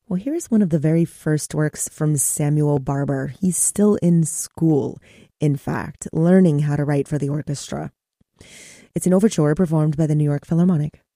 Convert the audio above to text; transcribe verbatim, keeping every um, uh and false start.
Well, here's one of the very first works from Samuel Barber. He's still in school, in fact, learning how to write for the orchestra. It's an overture performed by the New York Philharmonic.